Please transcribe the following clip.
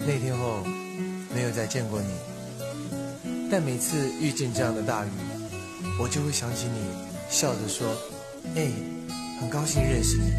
那天后没有再见过你，但每次遇见这样的大雨，我就会想起你，笑着说：“很高兴认识你。”